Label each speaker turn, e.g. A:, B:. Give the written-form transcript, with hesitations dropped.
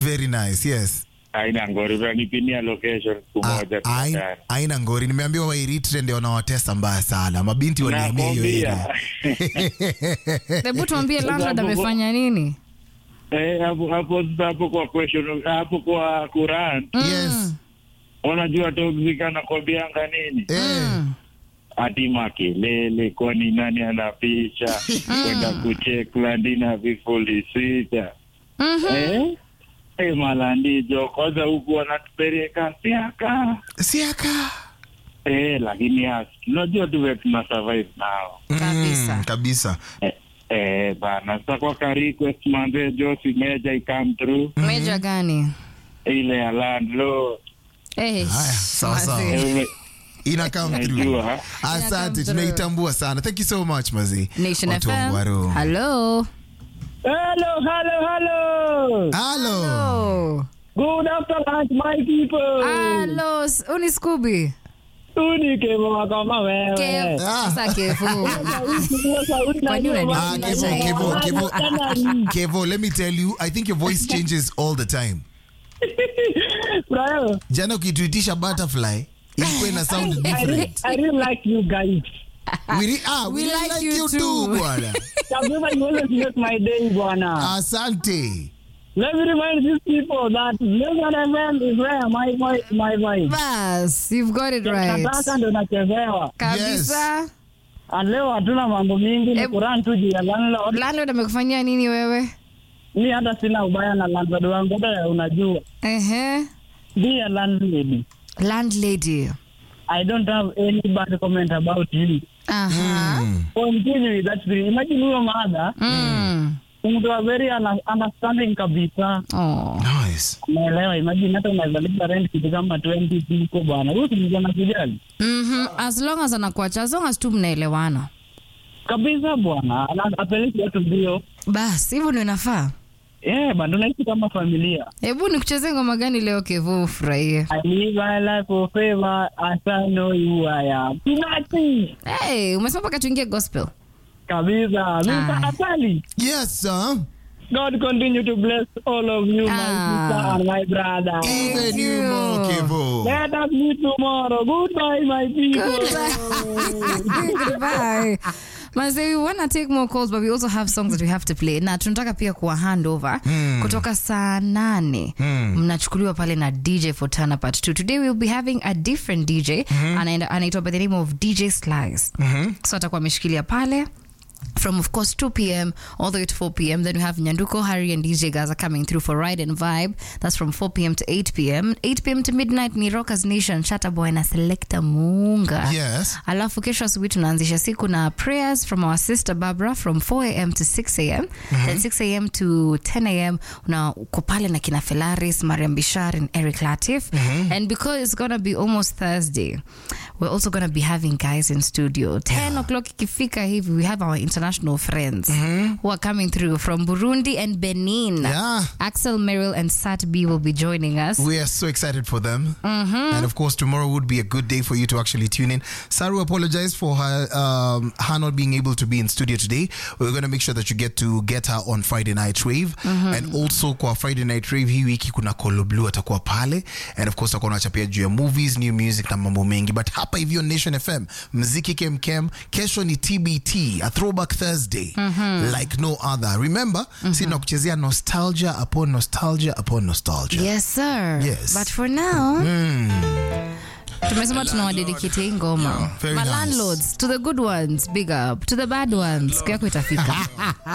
A: Very nice, yes.
B: Aina ngori unanipinia location kumoja.
A: Aina ngori nimeambiwa Wairitre ndio wanawatesa mbaya sana. Mabinti walihamia hiyo.
C: Hebu tuambie landlord amefanya nini?
B: Hapo kwa question, hapo kwa Quran.
A: Yes.
B: Unajua toxika na kobianga nini? Ati makelele, kwani nani anapisha? Kwenda kucheck landina vifuli sita. Malandijo kwanza huku wanatupeleka siaka. Lakini unajua tuwe tuna survive now.
A: Kabisa.
B: Bana sasa kwa request manze Josie Meja I come through.
C: Meja gani?
B: Ile ya landlord.
A: Sawa. Ina come through. Asante, tunaitambua sana. Thank you so much Mazi.
C: Nation FM. Hello.
B: Good afternoon my people.
C: Hello, uni Scooby.
B: Uni Kevo kama wewe.
C: Sasa Kevo.
A: Kevo, let me tell you, I think your voice changes all the time.
B: Bro.
A: Jana ukituitisha butterfly, ilikuwa ina sound different.
B: I really like you guys.
A: We like you too, bwana.
B: You always make my day, bwana.
A: Asante.
B: Let me remind these people that Nation FM is where my voice.
C: Bas, you've got it right.
B: Nataka ndo nachezewa.
C: Kabisa.
B: Leo hatuna mambo mingi, ni Quran tu ya landlord.
C: Landlord amekufanyia nini wewe?
B: Ni hata sina ubaya na landlord wangu, hata unajua. Dear landlady.
C: Landlady.
B: I don't have any bad comment about you. Continue with that. Imagine your mother. You are very understanding kabisa.
A: Nice.
B: Naelewa, imagine hata unazalipa rent kitu kama 20 people bwana. Wewe unajana kijali.
C: As long as anakuacha, as long as tu mnaelewana.
B: Kabisa bwana. Anapeleka watu mbio.
C: Bas, hivyo ndio inafaa.
B: Bado naishi kama familia.
C: Hebu nikuchezee ngoma gani leo Kevo ufurahie?
B: I live my life for favor as I know you I am.
C: Umesema paka tuingie gospel.
B: Kabisa. Mr. Atali.
A: Yes, sir.
B: God continue to bless all of you, my sister and my brother.
A: Even you more, Kevo.
B: Let us meet tomorrow. Goodbye, my people.
C: Goodbye. Manze, we want to take more calls, but we also have songs that we have to play. Na tunataka pia kuwa handover kutoka saa 8. Mnachukuliwa pale na DJ for Turn Up at 2. Today we'll be having a different DJ anaitwa by the name of DJ Slice. So atakuwa ameshikilia pale from, of course, 2 p.m. all the way to 4 p.m. Then we have Nyanduko, Harry, and DJ Gaza coming through for Ride and Vibe. That's from 4 p.m. to 8 p.m. 8 p.m. to midnight ni Rockers Nation, Shatta Boy na Selector Munga.
A: Yes.
C: Alafu kesho asubuhi tunaanzisha siku na prayers from our sister Barbara from 4 a.m. to 6 a.m. Then 6 a.m. to 10 a.m. Una uko pale na kina Felaris, Mariam Bishar, and Eric Latif. And because it's going to be almost Thursday, we're also going to be having guys in studio. 10 o'clock ikifika hivi, we have our international friends who are coming through from Burundi and Benin. Axel Merrill and Sat B will be joining us.
A: We are so excited for them. And of course, tomorrow would be a good day for you to actually tune in. Saru apologized for her not being able to be in studio today. We're going to make sure that you get her on Friday Night Rave. And also kwa Friday Night Rave hii wiki kuna Kolo Blue atakuwa pale. And of course, atakuwa anachapia juu ya movies, new music na mambo mengi. But hapa hivyo Nation FM, mziki kem. Kesho ni TBT, a throwback Thursday, like no other. Remember, sina kuchezea nostalgia upon nostalgia upon nostalgia.
C: Yes, sir.
A: Yes.
C: But for now, tumesema tunawadedicate ngoma.
A: Very nice.
C: Landlords, to the good ones, big up. To the bad ones, kwa itafika.